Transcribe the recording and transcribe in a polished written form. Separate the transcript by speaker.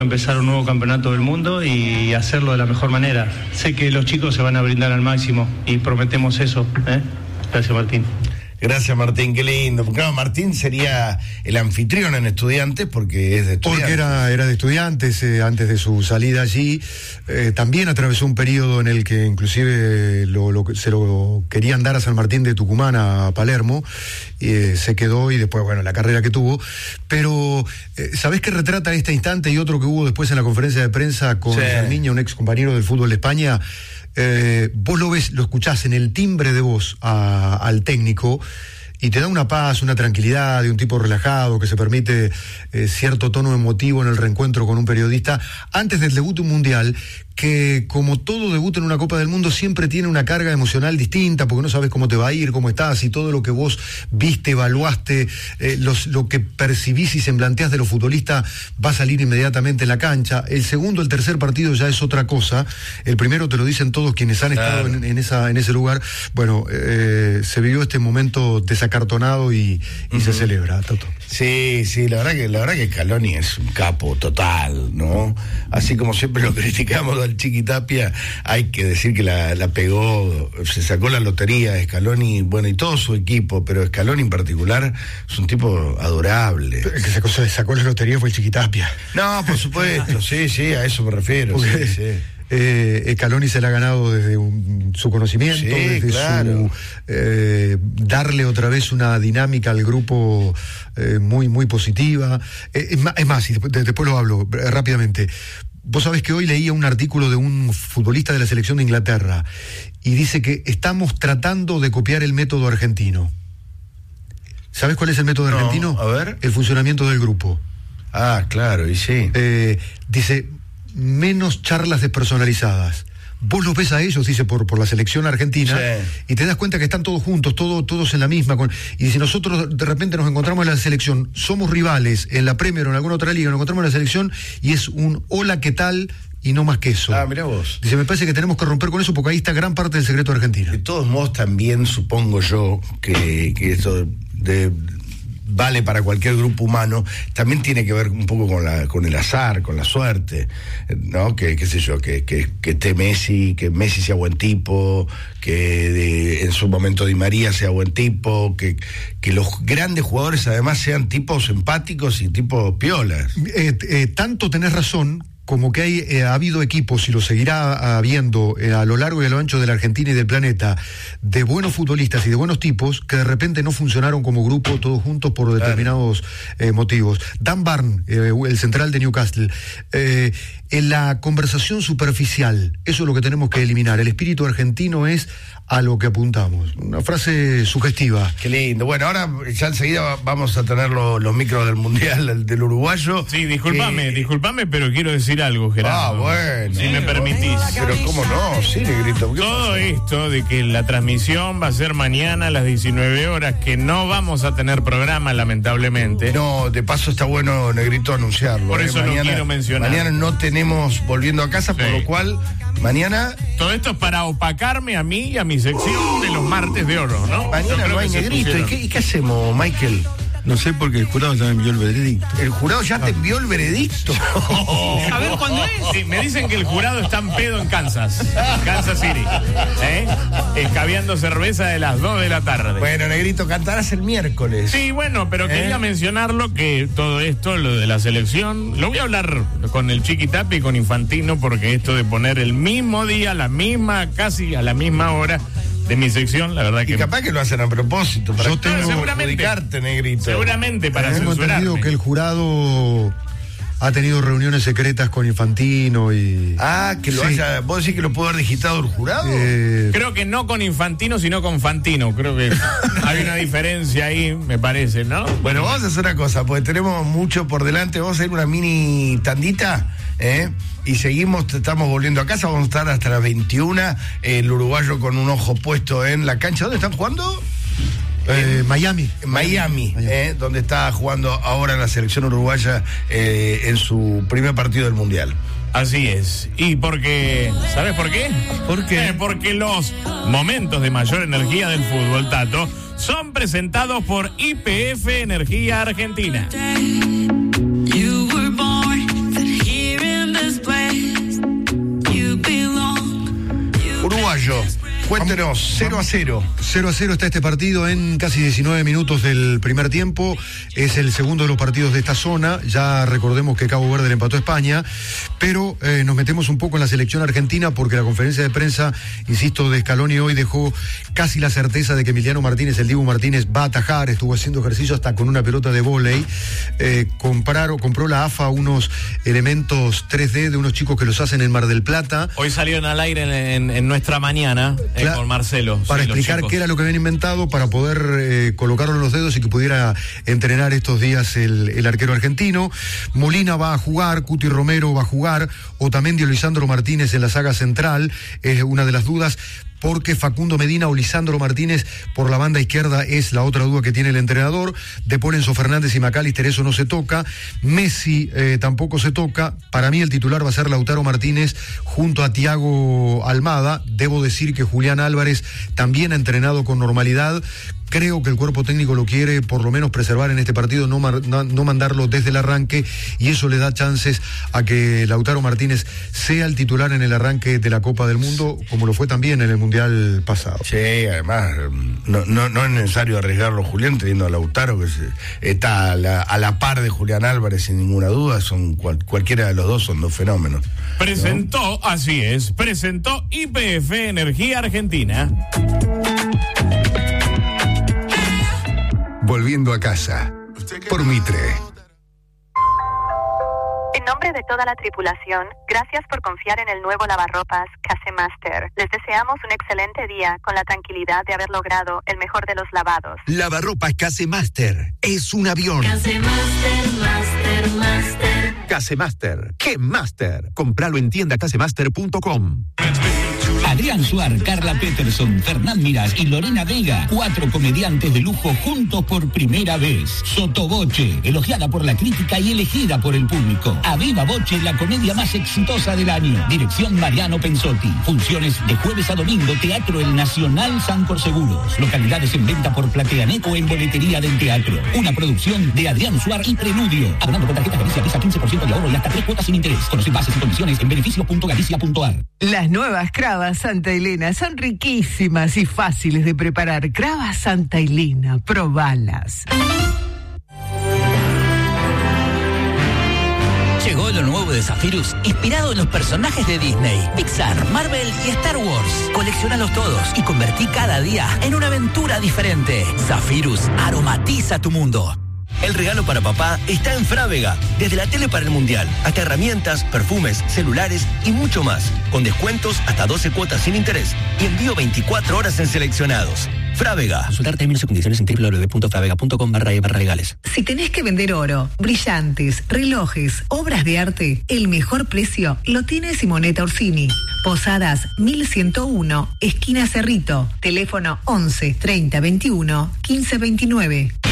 Speaker 1: Empezar un nuevo campeonato del mundo y hacerlo de la mejor manera. Sé que los chicos se van a brindar al máximo y prometemos eso. Gracias, Martín.
Speaker 2: Gracias, Martín, qué lindo. Claro, Martín sería el anfitrión en Estudiantes porque es de Estudiantes.
Speaker 3: Porque era de Estudiantes antes de su salida allí. También atravesó un periodo en el que inclusive se lo querían dar a San Martín de Tucumán a Palermo. Se quedó y después, bueno, la carrera que tuvo. Pero, ¿sabés qué retrata este instante y otro que hubo después en la conferencia de prensa con Germiño, un ex compañero del fútbol de España? Vos lo ves, lo escuchás en el timbre de voz al técnico y te da una paz, una tranquilidad de un tipo relajado que se permite cierto tono emotivo en el reencuentro con un periodista antes del debut mundial, que como todo debut en una Copa del Mundo siempre tiene una carga emocional distinta porque no sabes cómo te va a ir, cómo estás y todo lo que vos viste, evaluaste, lo que percibís y semblanteás de los futbolistas va a salir inmediatamente en la cancha. El segundo, el tercer partido ya es otra cosa. El primero te lo dicen todos quienes han estado en ese lugar. Bueno, se vivió este momento desacartonado y se celebra, Toto.
Speaker 2: Sí, la verdad que Scaloni es un capo total, ¿no? Así como siempre lo criticamos al Chiqui Tapia, hay que decir que la pegó, se sacó la lotería de Scaloni, bueno, y todo su equipo, pero Scaloni en particular es un tipo adorable.
Speaker 3: El que sacó la lotería fue el Chiqui Tapia.
Speaker 2: No, por supuesto, sí, a eso me refiero.
Speaker 3: Porque,
Speaker 2: sí.
Speaker 3: Scaloni se la ha ganado desde su conocimiento, desde
Speaker 2: claro.
Speaker 3: Darle otra vez una dinámica al grupo muy, muy positiva. Es más, y después lo hablo rápidamente. Vos sabés que hoy leía un artículo de un futbolista de la selección de Inglaterra y dice que estamos tratando de copiar el método argentino. ¿Sabés cuál es el método argentino?
Speaker 2: A ver.
Speaker 3: El funcionamiento del grupo.
Speaker 2: Ah, claro, y sí.
Speaker 3: Dice, menos charlas despersonalizadas. Vos los ves a ellos, dice, por la selección argentina, y te das cuenta que están todos juntos, todos en la misma. Y si nosotros de repente nos encontramos en la selección, somos rivales en la Premier o en alguna otra liga, nos encontramos en la selección y es un hola, ¿qué tal? Y no más que eso.
Speaker 2: Mirá vos.
Speaker 3: Dice, me parece que tenemos que romper con eso porque ahí está gran parte del secreto de Argentina.
Speaker 2: De todos modos, también supongo yo que esto vale para cualquier grupo humano, también tiene que ver un poco con el azar, con la suerte, ¿no? Que qué sé yo, que esté Messi, que Messi sea buen tipo, que en su momento Di María sea buen tipo, que los grandes jugadores además sean tipos empáticos y tipos piolas.
Speaker 3: Tanto tenés razón como que ha habido equipos, y lo seguirá habiendo a lo largo y a lo ancho de la Argentina y del planeta, de buenos futbolistas y de buenos tipos que de repente no funcionaron como grupo todos juntos por determinados motivos. Dan Burn, el central de Newcastle, en la conversación superficial, eso es lo que tenemos que eliminar. El espíritu argentino es a lo que apuntamos. Una frase sugestiva.
Speaker 2: Qué lindo. Bueno, ahora ya enseguida vamos a tener los micros del Mundial del uruguayo.
Speaker 4: Sí, disculpame, pero quiero decir algo, Gerardo.
Speaker 2: Bueno.
Speaker 4: Si me permitís.
Speaker 2: Pero cómo no, sí, Negrito.
Speaker 4: Todo esto de que la transmisión va a ser mañana a las 19 horas, que no vamos a tener programa, lamentablemente.
Speaker 2: No, de paso está bueno, Negrito, anunciarlo.
Speaker 4: Por eso mañana, lo quiero mencionar.
Speaker 2: Mañana no tenemos Volviendo a Casa, por lo cual mañana...
Speaker 4: Todo esto es para opacarme a mí y a mi sección de los martes de oro, ¿no?
Speaker 2: Mañana no hay Negrito. ¿Y qué hacemos, Michael?
Speaker 5: No sé, porque el jurado ya me envió el veredicto.
Speaker 2: ¿El jurado ya te envió el veredicto?
Speaker 4: A ver, ¿cuándo es? Sí, me dicen que el jurado está en pedo en Kansas City. Escabeando cerveza de las 2 de la tarde.
Speaker 2: Bueno, Negrito, cantarás el miércoles.
Speaker 4: Sí, bueno, pero quería mencionarlo, que todo esto, lo de la selección, lo voy a hablar con el Chiqui Tapia y con Infantino, porque esto de poner el mismo día, casi a la misma hora de mi sección, la verdad que...
Speaker 2: Y capaz que lo hacen a propósito, para
Speaker 4: seguramente,
Speaker 2: Negrito.
Speaker 4: Seguramente para
Speaker 3: censurarme. Hemos entendido que el jurado ha tenido reuniones secretas con Infantino y...
Speaker 2: que lo haya... ¿Vos decís que lo puede haber digitado el jurado?
Speaker 4: Creo que no con Infantino, sino con Fantino. Creo que hay una diferencia ahí, me parece, ¿no?
Speaker 2: Bueno, vamos a hacer una cosa, porque tenemos mucho por delante. Vamos a ir una mini tandita, y estamos volviendo a casa. Vamos a estar hasta las 21. El uruguayo con un ojo puesto en la cancha. ¿Dónde están jugando?
Speaker 3: Miami,
Speaker 2: donde está jugando ahora la selección uruguaya en su primer partido del Mundial.
Speaker 4: Así es. ¿Y porque sabes por qué?
Speaker 2: ¿Por qué?
Speaker 4: Porque los momentos de mayor energía del fútbol, Tato, son presentados por YPF Energía Argentina.
Speaker 2: uruguayo. Cuéntenos, 0-0.
Speaker 3: 0-0 está este partido en casi 19 minutos del primer tiempo. Es el segundo de los partidos de esta zona. Ya recordemos que Cabo Verde le empató a España. Pero nos metemos un poco en la selección argentina porque la conferencia de prensa, insisto, de Scaloni hoy dejó casi la certeza de que Emiliano Martínez, el Dibu Martínez, va a atajar. Estuvo haciendo ejercicio hasta con una pelota de vóley. Compró la AFA unos elementos 3D de unos chicos que los hacen en Mar del Plata.
Speaker 6: Hoy salieron al aire en Nuestra Mañana con Marcelo.
Speaker 3: Para explicar qué era lo que habían inventado, para poder colocarlo en los dedos y que pudiera entrenar estos días el arquero argentino. Molina va a jugar, Cuti Romero va a jugar, Otamendi o Lisandro Martínez en la saga central, es una de las dudas, porque Facundo Medina o Lisandro Martínez por la banda izquierda es la otra duda que tiene el entrenador. De Paul, Enzo Fernández y McAllister, eso no se toca. Messi tampoco se toca. Para mí el titular va a ser Lautaro Martínez junto a Thiago Almada. Debo decir que Julián Álvarez también ha entrenado con normalidad. Creo que el cuerpo técnico lo quiere por lo menos preservar en este partido, no mandarlo desde el arranque, y eso le da chances a que Lautaro Martínez sea el titular en el arranque de la Copa del Mundo, como lo fue también en el Mundial pasado.
Speaker 2: Sí, además, no es necesario arriesgarlo, Julián, teniendo a Lautaro, que está a la par de Julián Álvarez, sin ninguna duda. Cualquiera de los dos son dos fenómenos.
Speaker 4: Presentó, ¿no? Así es, presentó YPF Energía Argentina.
Speaker 7: Volviendo a casa, por Mitre.
Speaker 8: En nombre de toda la tripulación, gracias por confiar en el nuevo lavarropas Casemaster. Les deseamos un excelente día con la tranquilidad de haber logrado el mejor de los lavados.
Speaker 9: Lavarropas Casemaster es un avión.
Speaker 10: Casemaster, Master.
Speaker 9: Casemaster, ¿qué Master? Compralo en tiendacasemaster.com.
Speaker 11: Adrián Suar, Carla Peterson, Fernán Mirás y Lorena Vega, 4 comediantes de lujo juntos por primera vez. Sotoboche, elogiada por la crítica y elegida por el público. A viva voce, la comedia más exitosa del año. Dirección Mariano Pensotti. Funciones de jueves a domingo, Teatro El Nacional Sancor Seguros. Localidades en venta por Plateanet o en boletería del teatro. Una producción de Adrián Suar y Preludio. Abonando con tarjeta Galicia Visa, 15% de ahorro y hasta 3 cuotas sin interés. Conoce bases y condiciones en beneficio.galicia.ar.
Speaker 12: Las nuevas Cravas Santa Elena son riquísimas y fáciles de preparar. Cravas Santa Elena, probalas.
Speaker 13: Llegó lo nuevo de Zephyrus, inspirado en los personajes de Disney, Pixar, Marvel y Star Wars. Colecciónalos todos y convertí cada día en una aventura diferente. Zephyrus aromatiza tu mundo. El regalo para papá está en Frávega. Desde la tele para el mundial, hasta herramientas, perfumes, celulares y mucho más. Con descuentos hasta 12 cuotas sin interés y envío 24 horas en seleccionados. Frávega. Consultar términos y condiciones en www.fravega.com/legales.
Speaker 12: Si tenés que vender oro, brillantes, relojes, obras de arte, el mejor precio lo tiene Simonetta Orsini. Posadas 1101, esquina Cerrito. Teléfono 11 30 21 15 29.